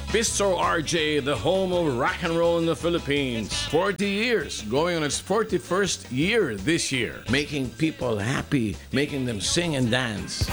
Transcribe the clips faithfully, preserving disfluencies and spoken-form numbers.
Bistro R J, the home of rock and roll in the Philippines. forty years, going on its forty-first year this year. Making people happy, making them sing and dance.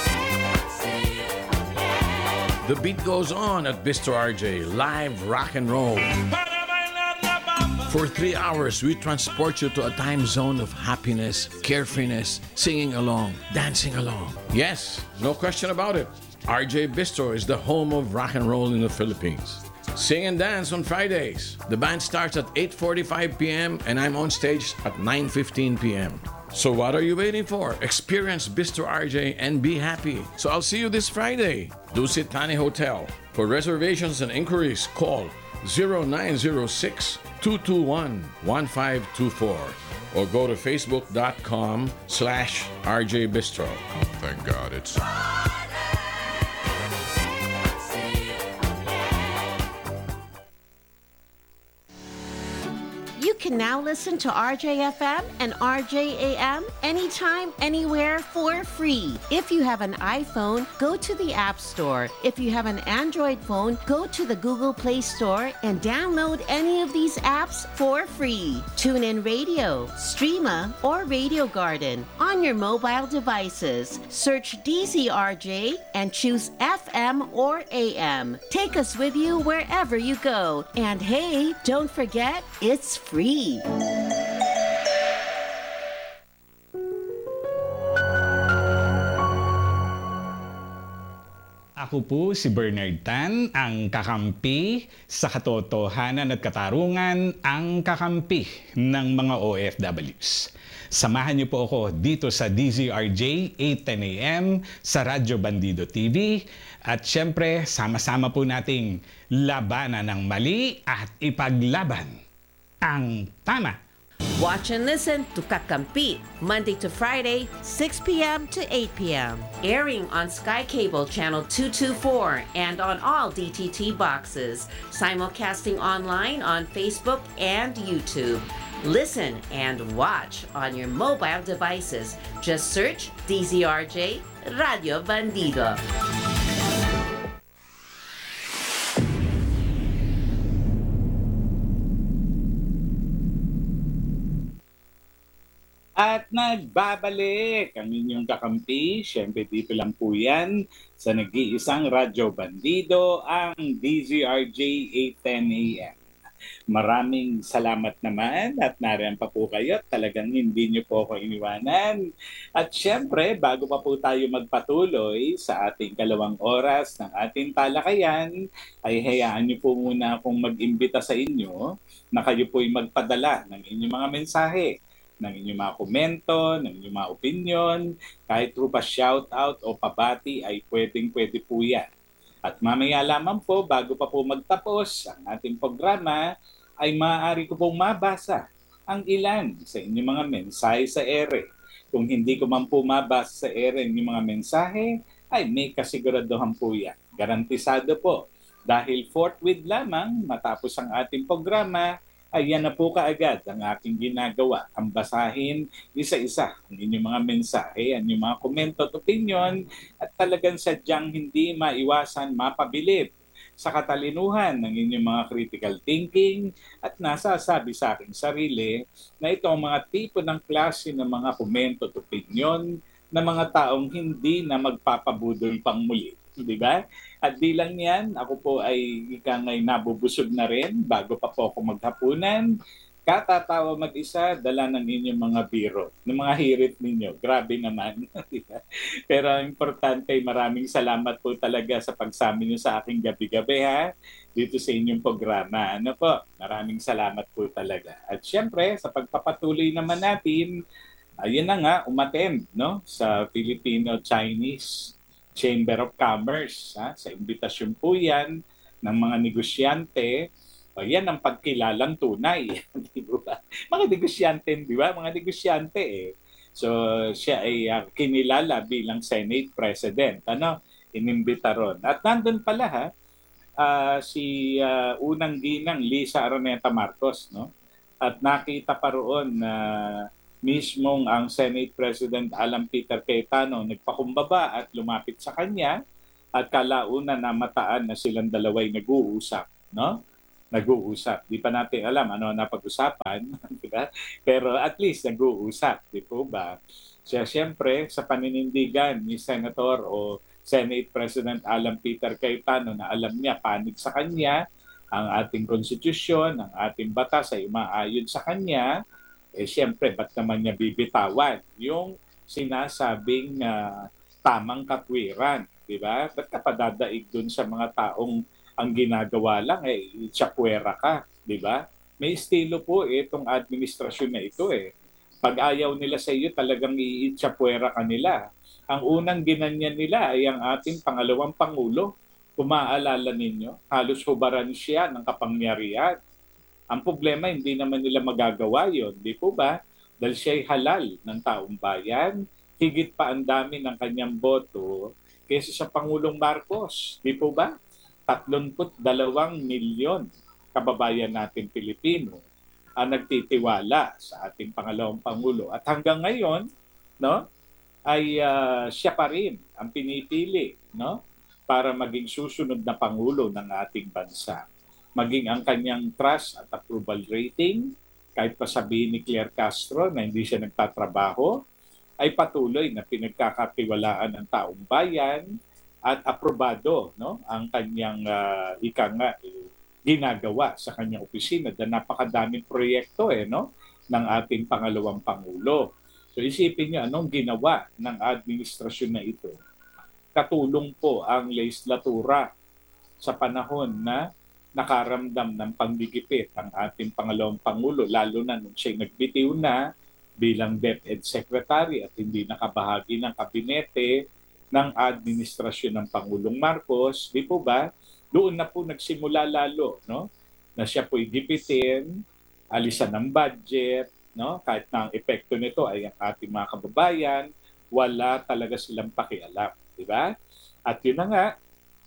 The beat goes on at Bistro R J, live rock and roll. For three hours, we transport you to a time zone of happiness, carefreeness, singing along, dancing along. Yes, no question about it. R J Bistro is the home of rock and roll in the Philippines. Sing and dance on Fridays. The band starts at eight forty-five p m and I'm on stage at nine fifteen p m So what are you waiting for? Experience Bistro R J and be happy. So I'll see you this Friday. Dusit Thani Hotel. For reservations and inquiries, call zero nine zero six, two two one, one five two four or go to facebook.com slash RJ Bistro. Thank God it's... You can now listen to R J F M and R J A M anytime, anywhere for free. If you have an iPhone, go to the App Store. If you have an Android phone, go to the Google Play Store and download any of these apps for free. TuneIn Radio, Streama, or Radio Garden on your mobile devices. Search D Z R J and choose F M or A M. Take us with you wherever you go. And hey, don't forget, it's free. Ako po si Bernard Tan, ang kakampi sa katotohanan at katarungan, ang kakampi ng mga O F Ws. Samahan niyo po ako dito sa D Z R J, eight ten a m sa Radyo Bandido T V. At syempre, sama-sama po nating labanan ng mali at ipaglaban ang tama. Watch and listen to Kakampi, Monday to Friday, six p m to eight p m Airing on Sky Cable Channel two twenty-four and on all D T T boxes. Simulcasting online on Facebook and YouTube. Listen and watch on your mobile devices. Just search D Z R J Radio Bandido. At nagbabalik ang inyong kakampi. Siyempre dito lang po yan sa nag-iisang Radyo Bandido, ang D Z R J eight ten a m Maraming salamat naman at nariyan pa po kayo. Talagang hindi niyo po ako iniwanan. At siyempre, bago pa po tayo magpatuloy sa ating kalawang oras ng ating talakayan, ay hayaan niyo po muna akong mag-imbita sa inyo na kayo po'y magpadala ng inyong mga mensahe, ng inyong mga komento, ng inyong mga opinion, kahit through pa shoutout o pabati ay pwedeng-pwede po yan. At mamaya lamang po, bago pa po magtapos ang ating programa, ay maaari ko pong mabasa ang ilan sa inyong mga mensahe sa ere. Kung hindi ko man po mabasa sa ere ang inyong mga mensahe, ay may kasiguraduhan po yan. Garantisado po. Dahil forthwith lamang matapos ang ating programa, ay yan na po kaagad ang aking ginagawa. Ang basahin isa-isa ang inyong mga mensahe, ang inyong mga komento at opinion, at talagang sadyang hindi maiwasan mapabilib sa katalinuhan ng inyong mga critical thinking at nasasabi sa aking sarili na ito ang mga tipo ng klase ng mga komento at opinion ng mga taong hindi na magpapabudol pang muli. Di ba? At di lang yan, ako po ay ikang ay nabubusog na rin bago pa po ako maghapunan. Katatawa mag-isa, dala ng inyong mga biro, ng mga hirit ninyo. Grabe naman. Pero ang importante, maraming salamat po talaga sa pagsama niyo sa aking gabi-gabi ha, dito sa inyong programa. Ano po, maraming salamat po talaga. At syempre, sa pagpapatuloy naman natin, ayun na nga, umattend no, sa Filipino-Chinese Chamber of Commerce. Ha? Sa imbitasyon po yan ng mga negosyante, o yan ang pagkilalang tunay. Di ba? Mga negosyante, di ba? Mga negosyante eh. So siya ay uh, kinilala bilang Senate President. Ano? Inimbita ron. At nandun pala ha, uh, si uh, unang ginang Lisa Araneta Marcos. No? At nakita pa roon na uh, mismong ang Senate President Alan Peter Cayetano nagpakumbaba at lumapit sa kanya at kalaunan na mataan na silang dalaway nag-uusap, no? Nag-uusap. Di pa natin alam ano na pag-usapan, di ba? Pero at least nag-uusap, di po ba? Siya siyempre sa paninindigan ni Senator o Senate President Alan Peter Cayetano na alam niya panig sa kanya ang ating konstitusyon, ang ating batas ay umaayon sa kanya, eh siyempre ba't naman niya bibitawan yung sinasabing uh, tamang katwiran, di ba? Ba't ka padadaig dun sa mga taong ang ginagawa lang eh tsapwera ka, di ba? May estilo po eh, itong administrasyon na ito eh. Pag ayaw nila sa iyo, talagang iitsapwera ka nila. Ang unang ginanyan nila ay ang ating pangalawang Pangulo. Kung maaalala ninyo, halos hubaran siya ng kapangyarihan. Ang problema, hindi naman nila magagawa yon, di po ba? Dahil siya'y halal ng taong bayan, higit pa ang dami ng kanyang boto kaysa sa Pangulong Marcos. Di po ba? tatlumpu't dalawang milyon kababayan natin Pilipino ang nagtitiwala sa ating pangalawang Pangulo. At hanggang ngayon, no, ay uh, siya pa rin ang pinipili, no, para maging susunod na Pangulo ng ating bansa. Maging ang kanyang trust at approval rating, kahit pa sabihin ni Claire Castro na hindi siya nagtatrabaho, ay patuloy na pinagkakatiwalaan ng taong bayan at aprobado, no, ang kanyang uh, ika nga eh, ginagawa sa kanyang opisina na napakadaming proyekto eh, no, ng ating pangalawang Pangulo. So isipin niyo anong ginawa ng administrasyon na ito. Katulong po ang legislatura sa panahon na nakaramdam ng panggigipit ang ating pangalawang Pangulo, lalo na nung siya'y nagbitiw na bilang DepEd Secretary at hindi nakabahagi ng kabinete ng administrasyon ng Pangulong Marcos, di po ba? Doon na po nagsimula lalo, no? Na siya po'y gipitin, alisan ng budget, no? Kahit na ang epekto nito ay ang ating mga kababayan, wala talaga silang pakialam, di ba? At yun na nga,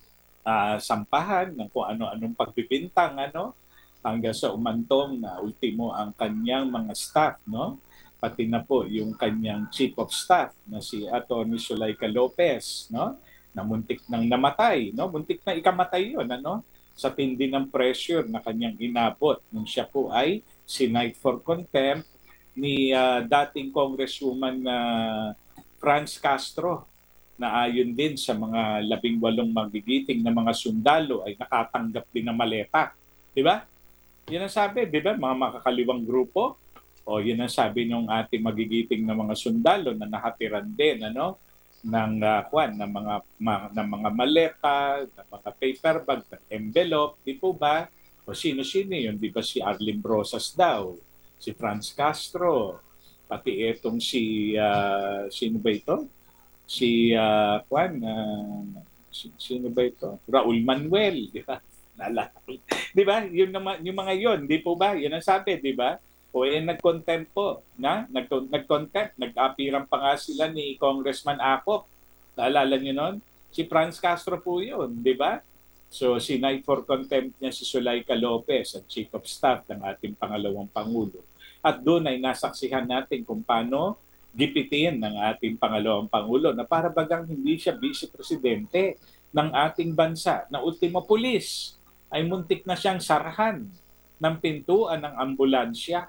uh, sampahan ng kung ano-anong pagbibintang, ano? Hanggang sa umantong na ultimo ang kanyang mga staff, no? Pati na po yung kanyang chief of staff na si Atty. Zuleika Lopez, no? Na muntik nang namatay, no? Muntik na ikamatay 'yon, ano? Sa tindi ng pressure na kanyang inabot nung siya po ay sinight for contempt ni uh, dating Congresswoman uh, Franz Castro na ayon din sa mga labing walong magigiting na mga sundalo ay nakatanggap din ng maleta. Di ba? Yan ang sabi, di ba? Mga makakaliwang grupo. O yun ang sabi ng ating magigiting na mga sundalo na nakatiran din, ano? ng uh, kwan ng mga ma, ng mga maleta, ng mga paper bag, ng envelope, di po ba? O sino-sino yun? Di ba si Arlene Brosas daw, si Franz Castro, pati etong si uh, sino ba ito? Si uh, kwan uh, si, sino ba ito? Raul Manuel, di ba? Naalala. Di ba? Yung, yung mga yon, di po ba? Yan ang sabi, di ba? O eh, nag-contempt po, na? Nag-contempt, nag-apiran pa nga sila ni Congressman Acop. Naalala niyo nun? Si Franz Castro po yun, di ba? So, sinight for contempt niya si Zuleika Lopez, ang Chief of Staff ng ating pangalawang Pangulo. At doon ay nasaksihan natin kung paano gipitin ng ating pangalawang Pangulo na para bagang hindi siya vice-presidente ng ating bansa na ultimo pulis ay muntik na siyang sarahan ng pintuan ng ambulansya.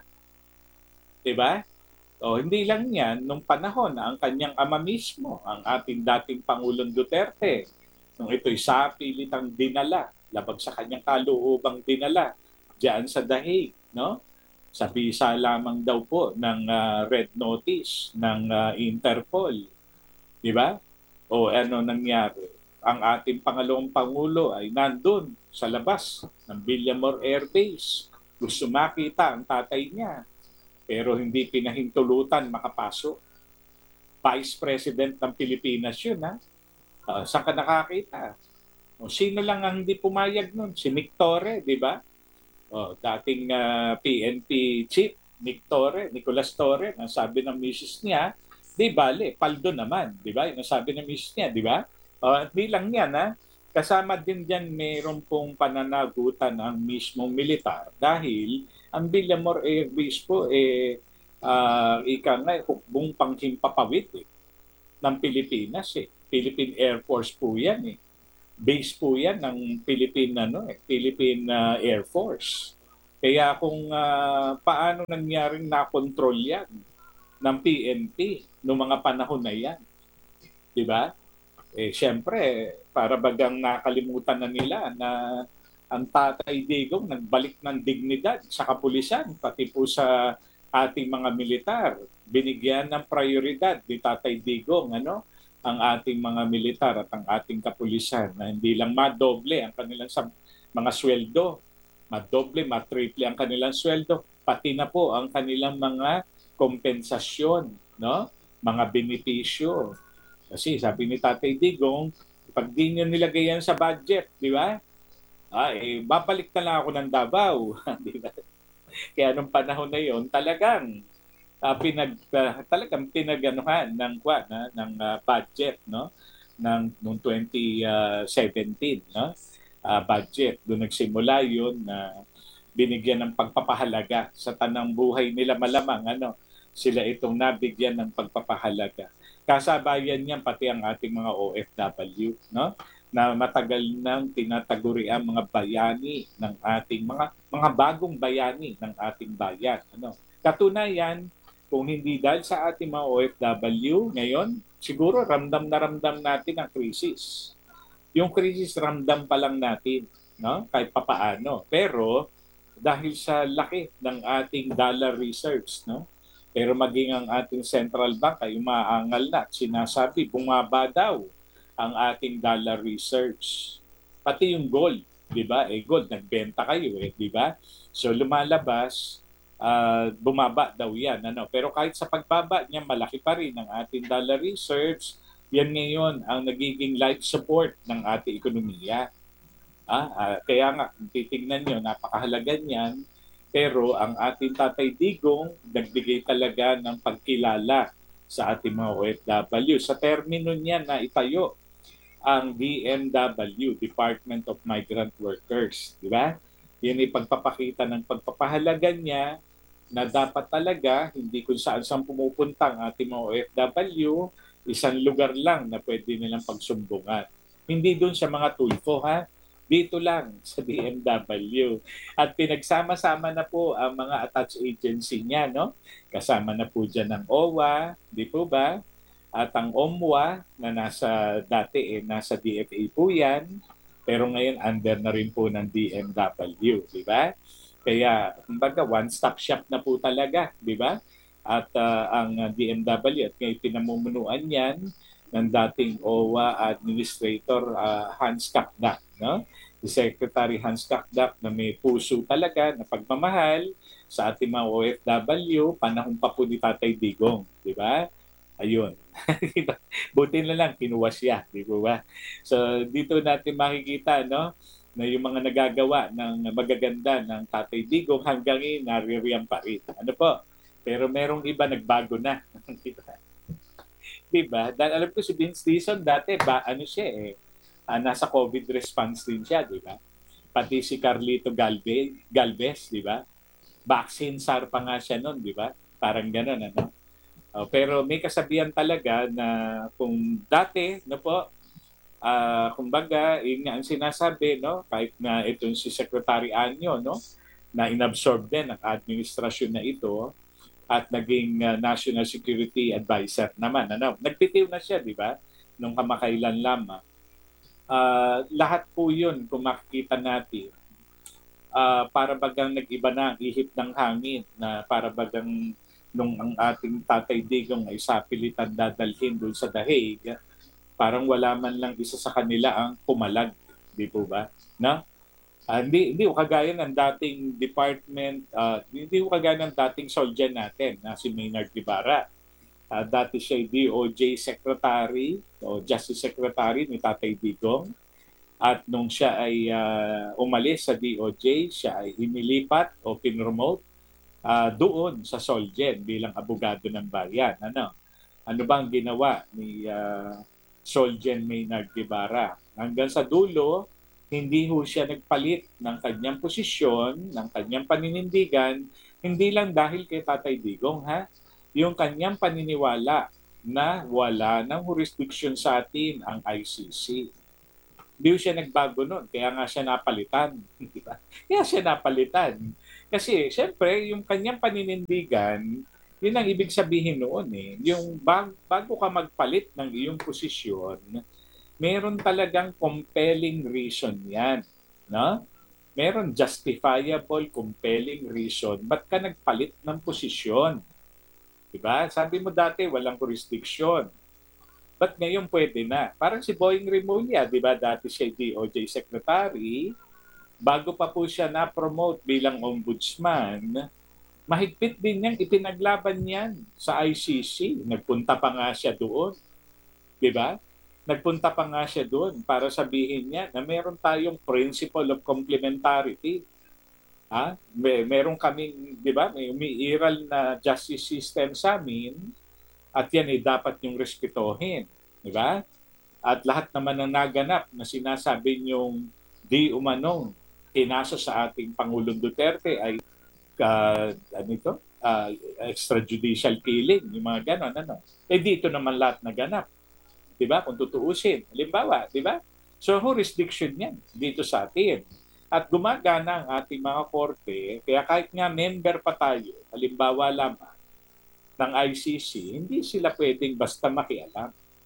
Diba? O hindi lang yan, nung panahon na ang kanyang ama mismo, ang ating dating Pangulong Duterte, nung ito'y sapilitang dinala, labag sa kanyang kaluubang dinala, diyan sa Dahig, no? Sa bisa lamang daw po ng uh, red notice ng uh, Interpol. Diba? O ano nangyari? Ang ating pangalawang Pangulo ay nandun sa labas ng Villamor Air Base. Gusto makita ang tatay niya. Pero hindi pinahintulutan makapasok. Vice President ng Pilipinas yun, ha? Uh, saan ka nakakita? O, sino lang ang hindi pumayag nun? Si Nick Torre, di ba? O, dating uh, P N P chief, Nick Torre, Nicolas Torre, ang sabi ng misis niya, di bale, paldo naman, di ba? Yung sabi ng misis niya, di ba? O, at di lang yan, ha? Kasama din dyan mayroon pong pananagutan ang mismong militar dahil ang Villamor Air Base po eh uh, ika nga hukbong panghimpapawid eh, ng Pilipinas eh. Philippine Air Force po yan eh. base po yan ng Philippine, ano, eh, Philippine uh, Air Force. Kaya kung uh, paano nangyaring nakontrol yan ng P N P noong mga panahon na yan. Di ba? Eh, syempre, para bagang nakalimutan na nila na ang Tatay Digong nagbalik ng dignidad sa kapulisan, pati po sa ating mga militar. Binigyan ng prioridad ni Tatay Digong, ano, ang ating mga militar at ang ating kapulisan na hindi lang madoble ang kanilang sa mga sweldo, madoble, matriple ang kanilang sweldo, pati na po ang kanilang mga kompensasyon, no? Mga benepisyo. Kasi sabi ni Tatay Digong, pag di nyo nilagay yan sa budget, di ba? Ah, eh, babalik na lang ako ng Davao. Di ba? Kaya nung panahon na yon talagang uh, pinag uh, talagang pinaganuhan ng kwa na ng uh, budget, no, ng noong twenty seventeen, no, uh, budget. Doon nagsimula yun na uh, binigyan ng pagpapahalaga sa tanang buhay nila, malamang ano sila itong nabigyan ng pagpapahalaga. Kasabayan niyan pati ang ating mga O F W, no, na matagal nang tinataguri ang mga bayani ng ating mga mga bagong bayani ng ating bayan, ano. Katunayan, kung hindi dahil sa ating mga O F W ngayon, siguro ramdam na ramdam natin ang krisis. Yung krisis ramdam pa lang natin, no, kahit papaano. Pero dahil sa laki ng ating dollar reserves, no, pero maging ang ating central bank ay umaangal na at sinasabi bumaba daw ang ating dollar reserves. Pati yung gold, di ba? Eh, gold, nagbenta kayo, eh, di ba? So, lumalabas, uh, bumaba daw yan. Ano? Pero kahit sa pagbaba niya, malaki pa rin ang ating dollar reserves. Yan ngayon ang nagiging life support ng ating ekonomiya. Ah, uh, kaya nga, titignan nyo, napakahalaga niyan. Pero ang ating Tatay Digong, nagbigay talaga ng pagkilala sa ating mga O F W. Sa termino niya na itayo ang D M W, Department of Migrant Workers. Di ba? Yan ay pagpapakita ng pagpapahalaga niya na dapat talaga, hindi kung saan saan pumupunta ang ating mga O F W, isang lugar lang na pwede nilang pagsumbungan. Hindi doon sa mga tulfo, ha? Dito lang sa D M W. At pinagsama-sama na po ang mga attached agency niya, no? Kasama na po dyan ng O W A, di po ba? At ang O M W A na nasa dati eh, nasa D F A po yan, pero ngayon under na rin po ng D M W, di ba? Kaya, kumbaga, one-stop shop na po talaga, di ba? At uh, ang D M W at ngayon pinamumunuan yan ng dating O W A Administrator uh, Hans Kakdak, no? Si Secretary Hans Kakdak na may puso talaga na pagmamahal sa ating mga O F W, panahon pa po ni Tatay Digong, di ba? Ayun. Buti na lang, kinuha siya, di ba? So, dito natin makikita, no, na yung mga nagagawa ng magaganda ng Tatay Digong hanggang ngayon naririyan pa rin. Ano po? Pero merong iba nagbago na. Diba? Dahil alam ko si Vince Dizon dati, ba, ano siya eh, uh, nasa COVID response din siya, di ba? Pati si Carlito Galvez, Galvez, di ba? Vaccine S A R pa nga siya noon, di ba? Parang gano'n, ano? Uh, pero may kasabihan talaga na kung dati, no po, uh, kumbaga, yun nga ang sinasabi, no? Kahit na itong si Secretary Anyo, no? Na inabsorb din ang administrasyon na ito, at naging uh, National Security Advisor naman. Ano? Nagtitiw na siya, di ba? Nung kamakailan lamang. Uh, lahat po yun, kung makikita natin, uh, para bagang nag-iba na ang ihip ng hangin, na para bagang nung ang ating Tatay Digong ay sapilitan dadalhin doon sa Dahig, parang wala man lang isa sa kanila ang pumalag. Di po ba? Na? Uh, hindi hindi ko kagaya ng dating department, uh, hindi ko kagaya ng dating soldier natin na si Maynard Guevara. Uh, dati siya ay D O J Secretary o Justice Secretary ni Tatay Digong. At nung siya ay uh, umalis sa D O J, siya ay inilipat o pinromote uh, doon sa Solgen bilang abogado ng bayan. Ano? Ano bang ginawa ni uh, Solgen Maynard Guevara? Hanggang sa dulo, hindi ho siya nagpalit ng kanyang posisyon, ng kanyang paninindigan, hindi lang dahil kay Tatay Digong, ha? Yung kanyang paniniwala na wala ng jurisdiction sa atin ang I C C. Hindi siya nagbago nun, kaya nga siya napalitan. Di ba? Kaya siya napalitan. Kasi, syempre, yung kanyang paninindigan, yun ang ibig sabihin noon eh. Yung bag, bago ka magpalit ng iyong posisyon, meron talagang compelling reason yan. No? Meron justifiable, compelling reason. Ba't ka nagpalit ng posisyon? Diba? Sabi mo dati, walang jurisdiction. Ba't ngayon pwede na? Parang si Boying Remulla, di ba? Dati siya D O J Secretary. Bago pa po siya na-promote bilang ombudsman, mahigpit din niyang ipinaglaban niyan sa I C C. Nagpunta pa nga siya doon. Di ba? Nagpunta pa nga siya doon para sabihin niya na meron tayong principle of complementarity. Ha? May, meron kaming, di ba? May umiiral na justice system sa amin. At yan ay dapat yung respetohin. Di ba? At lahat naman ng naganap na sinasabi niyong di umanong pinasa sa ating Pangulong Duterte ay uh, ano ito? Uh, extrajudicial killing, yung mga ganon. Ano? Eh dito naman lahat naganap. Di ba? Kung tutuusin. Halimbawa, di ba? So jurisdiction yan dito sa atin. At gumagana ang ating mga korte, kaya kahit nga member pa tayo, halimbawa lamang, ng I C C, hindi sila pwedeng basta makialam.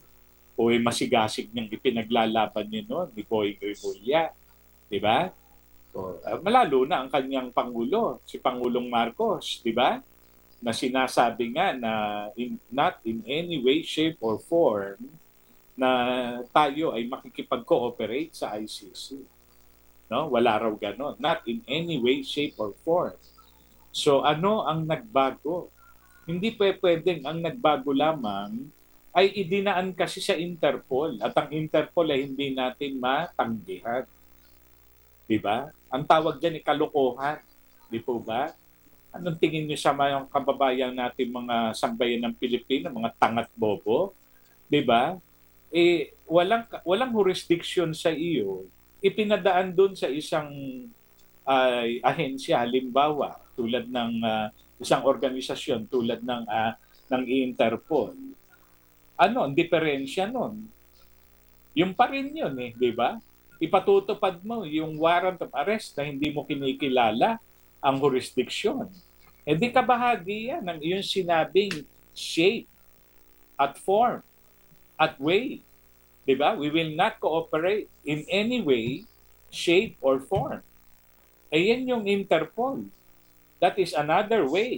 O ay masigasig niyang ipinaglalaban niya noon ni Boying Remulla. Di ba? O, uh, malalo na ang kanyang Pangulo, si Pangulong Marcos, di ba? Na sinasabi nga na in, not in any way, shape, or form na tayo ay makikipag-cooperate sa I C C. No? Wala raw ganon. Not in any way, shape, or form. So ano ang nagbago? Hindi pwedeng ang nagbago lamang ay idinaan kasi sa Interpol at ang Interpol ay hindi natin matanggihan. Di ba? Ang tawag dyan ay kalokohan. Di po ba? Anong tingin niyo sa mga kababayan natin mga sambayan ng Pilipino, mga tangat bobo? Di ba? Eh, walang, walang jurisdiction sa iyo. Ipinadaan doon sa isang uh, ahensya, halimbawa, tulad ng uh, isang organisasyon tulad ng uh, ng Interpol. Ano, ang diferensya nun? Yung pa rin yun eh, di ba? Ipatutupad mo yung warrant of arrest na hindi mo kinikilala ang jurisdiction. Eh di kabahagi yan ng iyong sinabing shape at form at way. Di ba? We will not cooperate in any way, shape, or form. Eh yan yung Interpol. That is another way,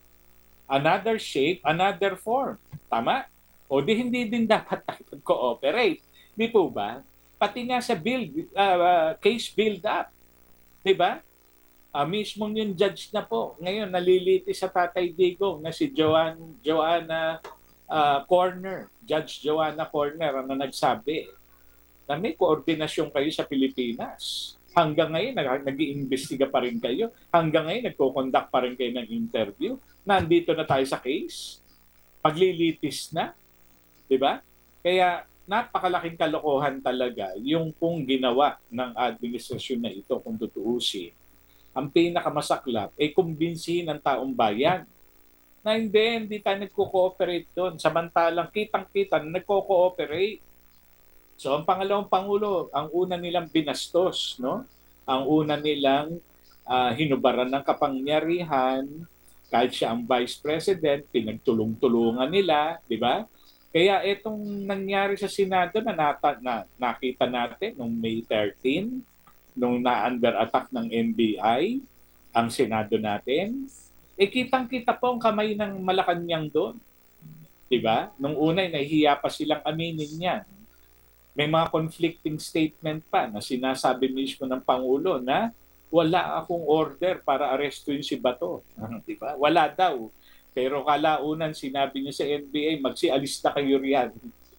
another shape, another form. Tama? O di hindi din dapat tayo mag-cooperate. Di po ba? Pati nga sa build, uh, case build-up. Di ba? Uh, mismong yung judge na po. Ngayon, naliliti sa Tatay Digong na si Joanne, Joanna uh, Corner. Judge Joanna Corner ang nagsabi na may koordinasyon kayo sa Pilipinas. Hanggang ngayon, nag-iimbestiga pa rin kayo. Hanggang ngayon, nagko-conduct pa rin kayo ng interview. Nandito na tayo sa case. Paglilitis na. Diba? Kaya napakalaking kalokohan talaga yung kung ginawa ng administrasyon na ito kung tutuusin. Ang pinakamasaklap ay kumbinsihin ng taong bayan na hindi, hindi tayo nagko-cooperate doon. Samantalang kitang-kita na nagko-cooperate. So ang pangalawang Pangulo, ang una nilang binastos, no? Ang una nilang uh, hinubaran ng kapangyarihan, kahit siya ang Vice President, pinagtulong-tulungan nila, di ba? Kaya itong nangyari sa Senado na, nata, na nakita natin noong May thirteenth, nung na-under attack ng N B I, ang Senado natin, eh kitang-kita po ang kamay ng Malacanang doon. Di ba? Nung una, nahihiya pa silang aminin yan. May mga conflicting statement pa na sinasabi mismo ng Pangulo na wala akong order para arestuin si Bato. Diba? Wala daw. Pero kalaunan sinabi niya sa N B I, magsialis na kayo riyan.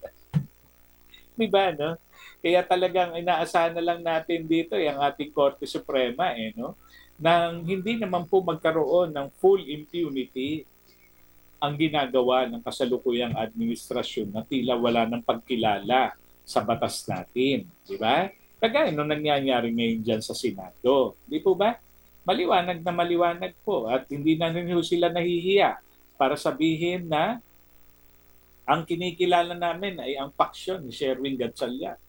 Diba, no? Kaya talagang inaasahan na lang natin dito yung ating Korte Suprema, eh, no? Nang hindi naman po magkaroon ng full impunity ang ginagawa ng kasalukuyang administrasyon na tila wala ng pagkilala sa batas natin, di ba? Kagaya nung nangyayari ngayon dyan sa Senado, di po ba? Maliwanag na maliwanag po at hindi na rin sila nahihiya para sabihin na ang kinikilala namin ay ang paksyon ni Sherwin Gatchalian.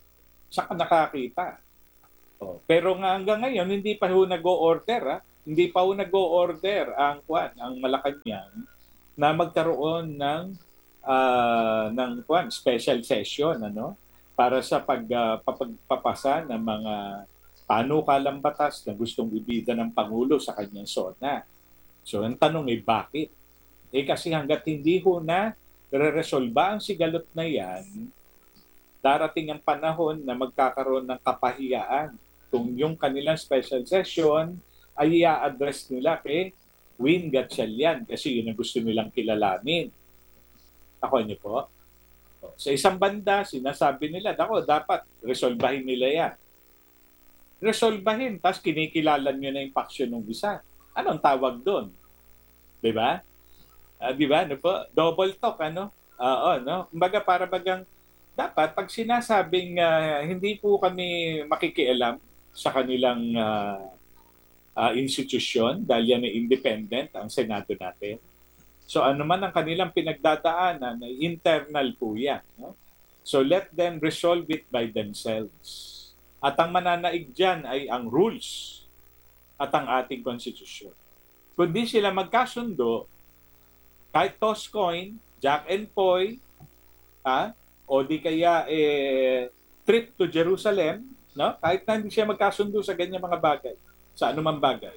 Saka nakakita. Oh, pero nga hanggang ngayon, hindi pa ho nag-o-order, ha? Hindi pa ho nag-o-order ang kwan, ang Malacanang na magkaroon ng uh, ng kwan, special session, ano? Para sa pagpapasa uh, ng mga panukalang batas na gustong ibida ng Pangulo sa kanyang sona. So, ang tanong ay bakit? Eh kasi hanggat hindi ho na re-resolba ang sigalot na yan, darating ang panahon na magkakaroon ng kapahiyaan kung yung kanilang special session ay i-address nila kay Win Gatchalian kasi yun ang gusto nilang kilalanin. Ako niyo po. Sa isang banda, sinasabi nila, dako, dapat resolbahin nila yan. Resolbahin, tapos kinikilalan nyo na yung paksyon ng isa. Anong tawag doon? Diba? Uh, diba? Ano po? Double talk, ano? Oo, no? Kumbaga para bagang dapat pag sinasabing uh, hindi po kami makikialam sa kanilang uh, uh, institusyon dahil yan ay independent ang Senado natin. So ano man ang kanilang pinagdadaanan, internal po yan. No? So let them resolve it by themselves. At ang mananaig dyan ay ang rules at ang ating konstitusyon. Kung di sila magkasundo, kahit toss coin, Jack and Poy, ha? O di kaya eh, trip to Jerusalem, no? Kahit na hindi siya magkasundo sa ganyan mga bagay, sa anumang bagay.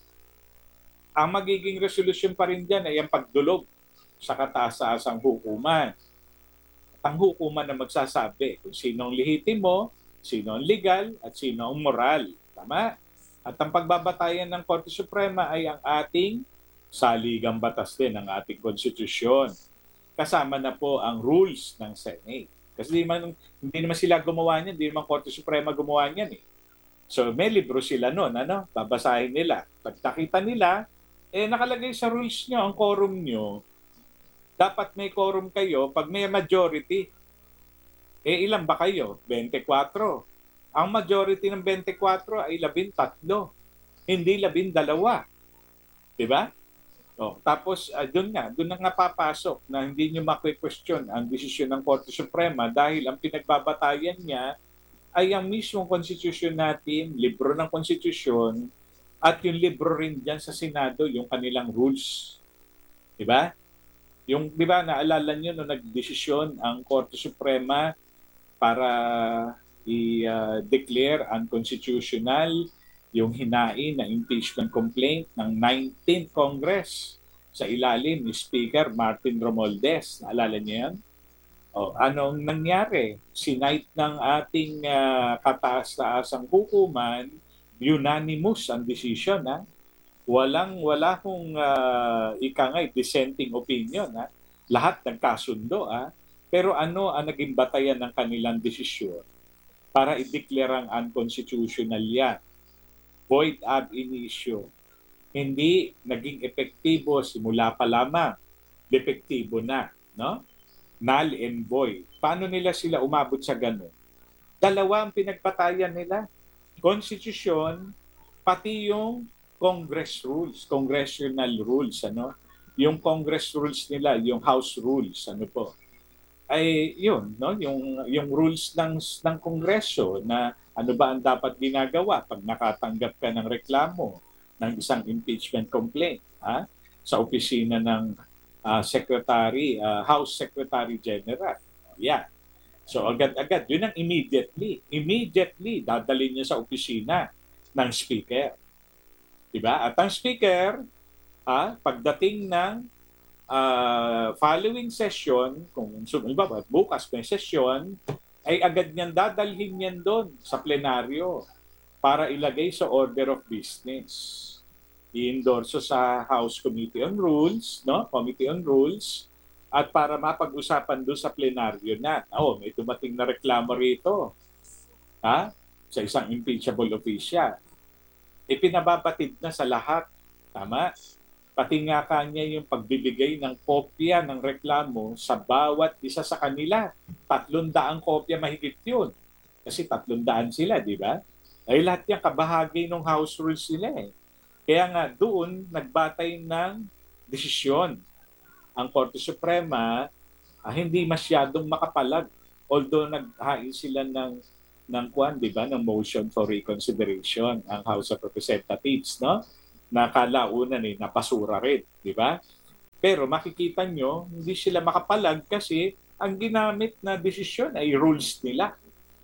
Ang magiging resolusyon pa rin dyan ay ang pagdulog sa kataas-taasang hukuman. At ang hukuman na magsasabi kung sino ang lehitimo, sino ang legal, at sino ang moral. Tama? At ang pagbabatayan ng Korte Suprema ay ang ating saligang batas din, ang ating konstitusyon. Kasama na po ang rules ng Senate. Kasi hindi, man, hindi naman sila gumawa niyan, hindi naman Korte Suprema gumawa niyan eh. So may libro sila noon, ano? Babasahin nila. Pag nakita nila, eh nakalagay sa rules nyo, ang quorum nyo, dapat may quorum kayo pag may majority. Eh ilan ba kayo? twenty-four. Ang majority ng twenty-four ay labintatlo, hindi labindalawa. Diba? Oh, tapos uh, doon nga, doon na nga papasok na hindi nyo makwe-question ang desisyon ng Korte Suprema dahil ang pinagbabatayan niya ay ang mismong konstitusyon natin, libro ng konstitusyon, at yung libro rin dyan sa Senado, yung kanilang rules. Diba? Yung, diba, naalala nyo nung nagdesisyon ang Korte Suprema para i-declare uh, unconstitutional yung hinain na impeachment complaint ng nineteenth Congress sa ilalim ni Speaker Martin Romualdez. Naalala niyo yan? O, anong nangyari? Sinight ng ating uh, kataas-taasang hukuman, unanimous ang decision. Ha? Walang, wala kong uh, ikangay dissenting opinion. Ha? Lahat nagkasundo. Ha? Pero ano ang naging batayan ng kanilang desisyon para i-declare ang unconstitutional yan? Void ab initio. Hindi naging epektibo simula pa lamang. Depektibo na. No? Null and void. Paano nila sila umabot sa ganun? Dalawa ang pinagpatayan nila. Constitution, pati yung Congress rules, congressional rules, ano? Yung Congress rules nila, yung House rules, ano po? Ay yun, no? Yung yung rules ng ng Kongreso na ano ba ang dapat ginagawa pag nakatanggap ka ng reklamo ng isang impeachment complaint, ha? Sa opisina ng Uh, Secretary, uh, House Secretary General. Yeah. So agad-agad, yun ang immediately. Immediately, dadalhin niya sa opisina ng Speaker. Diba? At ang Speaker, ah, pagdating ng uh, following session, kung sumulba, bukas may session, ay agad niyang dadalhin niyan doon sa plenaryo para ilagay sa order of business. I-endorso sa House Committee on Rules, no? Committee on Rules, at para mapag-usapan doon sa plenaryo na, oh, may dumating na reklamo rito, ha? Sa isang impeachable official. Ipinababatid na sa lahat, tama? Pati nga kanya yung pagbibigay ng kopya ng reklamo sa bawat isa sa kanila. Tatlong daang kopya mahigit yun. Kasi tatlong daan sila, di ba? Ay lahat yung kabahagi ng House Rules nila eh. Kaya nga doon nagbatay ng desisyon ang Korte Suprema, ah, hindi masyadong makapalag. Although naghain sila ng ng kwan, di ba, ng motion for reconsideration ang House of Representatives, no? Na kalaunan eh, napasura rin, di ba? Pero makikita nyo, hindi sila makapalag kasi ang ginamit na desisyon ay rules nila.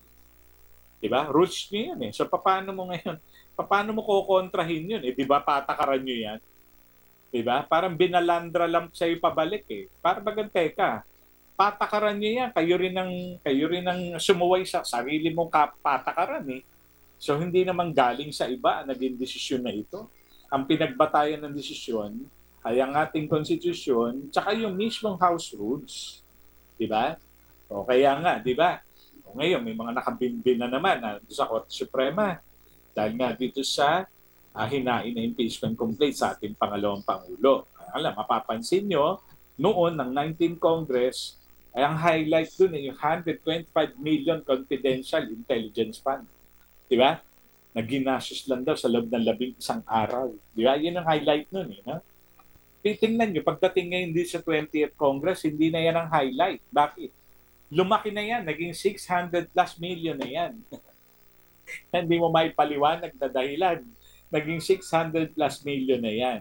Di ba? Rules nyo yan eh. So paano mo ngayon, paano mo kukontrahin yun? Eh, di ba patakaran nyo yan? Di ba? Parang binalandra lang sa'yo pabalik eh. Para bagang teka, patakaran nyo yan. Kayo rin ang, kayo rin ang sumuway sa sarili mong patakaran eh. So hindi naman galing sa iba ang naging desisyon na ito. Ang pinagbatayan ng desisyon ay ang ating konstitusyon tsaka yung mismong House Rules. Di ba? O kaya nga, di ba? O ngayon, may mga nakabimbin na naman na sa Korte Suprema dahil nga dito sa uh, hinain na impeachment complaint sa ating pangalawang Pangulo. Alam, mapapansin nyo, noon ng nineteenth Congress, ay ang highlight dun ay yung one hundred twenty-five million confidential intelligence fund. Di ba? Na ginastos lang daw sa loob ng labing isang araw. Di ba? Yun ang highlight nun eh. No? Titingnan nyo, pagdating ngayon din sa twentieth Congress, hindi na yan ang highlight. Bakit? Lumaki na yan, naging six hundred plus million na yan. Hindi mo may paliwanag na dahilan. Naging six hundred plus million na yan.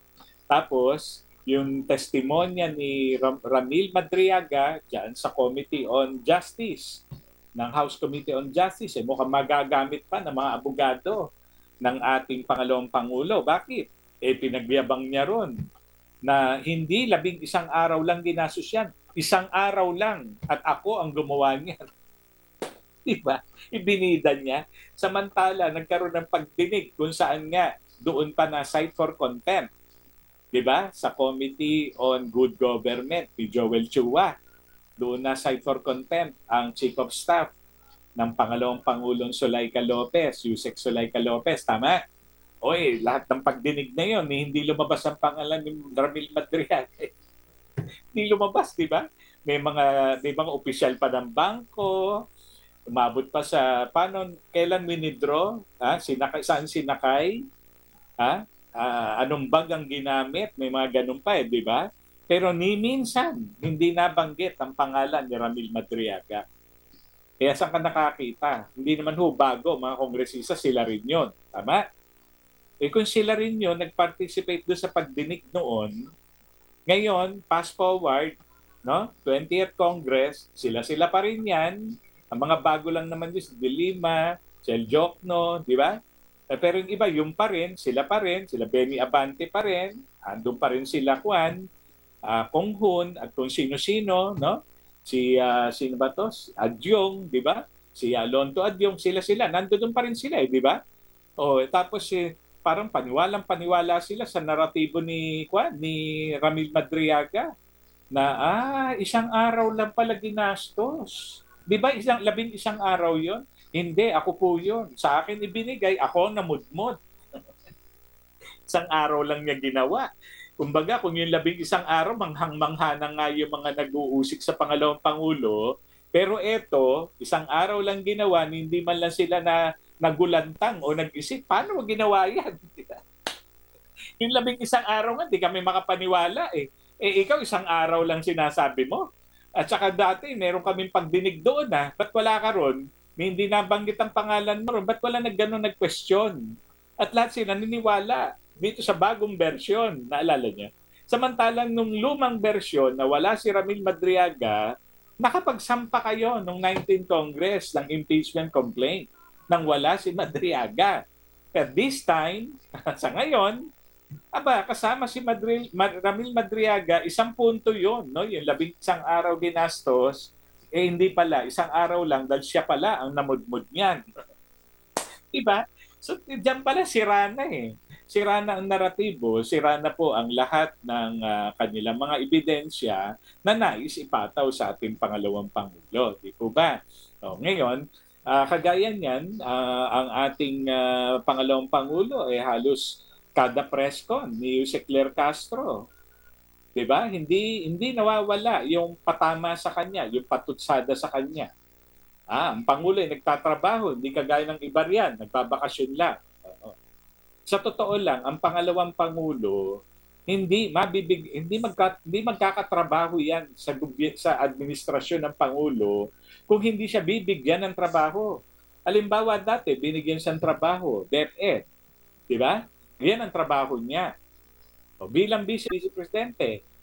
Tapos, yung testimonya ni Ram- Ramil Madriaga dyan sa Committee on Justice, ng House Committee on Justice, eh, mukhang magagamit pa ng mga abogado ng ating pangalawang Pangulo. Bakit? Eh, pinagyabang niya ron na hindi labing isang araw lang ginastos yan. Isang araw lang at ako ang gumawa niyan. Diba? Ibinida niya. Samantala, nagkaroon ng pagdinig kung saan nga doon pa na cite for contempt. Diba? Sa Committee on Good Government ni Joel Chua. Doon na cite for contempt ang Chief of Staff ng pangalawang Pangulong Zuleika Lopez, Yusek Zuleika Lopez. Tama? Oy, lahat ng pagdinig na yon, eh, hindi lumabas ang pangalan ni Ramil Madriaga. Hindi lumabas, di ba? May mga, may mga opisyal pa ng bangko, umabot pa sa, paano, kailan winidraw? Ha? Sinakay, saan sinakay? Ha? Uh, anong bag ang ginamit? May mga ganun pa eh, di ba? Pero ni minsan, hindi nabanggit ang pangalan ni Ramil Madriaga. Kaya saan ka nakakita? Hindi naman ho bago, mga kongresista, sila rin yun. Tama? Eh kung sila rin yun, nag-participate doon sa pagdinig noon, ngayon, fast forward, no? twentieth Congress, sila-sila pa rin yan. Ang mga bago lang naman yun, si De Lima, si El Jokno, di ba? Eh, pero yung iba, yung pa rin, sila pa rin, sila Benny Abante pa rin, andun pa rin sila Juan, uh, Kong Hun, at kung sino-sino, no? Si, uh, sino ba to? Si Adyong, di ba? Si Alonto Adyong, sila-sila, nandun pa rin sila, eh, di ba? O, tapos si, parang paniwalang paniwala sila sa naratibo ni Juan, ni Ramil Madriaga na ah, isang araw lang pala ginastos. Di ba isang, labing isang araw yon? Hindi, ako po yun. Sa akin ibinigay, ako namudmod. Isang araw lang niya ginawa. Kumbaga, kung yung labing isang araw, manghang-mangha na nga yung mga nag-uusik sa pangalawang Pangulo, pero eto, isang araw lang ginawa, hindi man lang sila na nagulantang o nag-isip, paano mo ginawa yan? Yung labing isang araw nga, di kami makapaniwala eh. Eh ikaw, isang araw lang sinasabi mo. At saka dati, meron kaming pagdinig doon ha. Ba't wala ka ron? May hindi nabanggit ang pangalan mo ron. Ba't wala nag-gano'n nag-question? At lahat sila naniniwala dito sa bagong version. Naalala niya? Samantalang nung lumang version na wala si Ramil Madriaga, nakapagsampa kayo nung nineteenth Congress ng impeachment complaint nang wala si Madriaga. But this time, sa ngayon, aba, kasama si Madri, Mad, Ramil Madriaga, isang punto yon, no? Yung labing isang araw ginastos, eh hindi pala, isang araw lang dahil siya pala ang namudmud niyan. Diba? So, diyan pala sira na eh. Sira na ang naratibo, sira na po ang lahat ng uh, kanilang mga ebidensya na nais ipataw sa ating pangalawang Pangulo. Di po ba? So, ngayon, Uh, kagaya niyan, uh, ang ating uh, pangalawang Pangulo ay eh, halos kada press con ni Jose Claire Castro. 'Di ba? Hindi hindi nawawala yung patama sa kanya, yung patutsada sa kanya. Ah, ang Pangulo ay nagtatrabaho, hindi kagaya ng iba riyan, nagbabakasyon lang. Uh, sa totoo lang, ang pangalawang Pangulo hindi mabibig hindi magka, hindi magkakatrabaho yan sa sa administrasyon ng Pangulo kung hindi siya bibigyan ng trabaho. Halimbawa dati, binigyan siyang trabaho, DepEd. Di ba? Yan ang trabaho niya. O, bilang vice, vice presidente,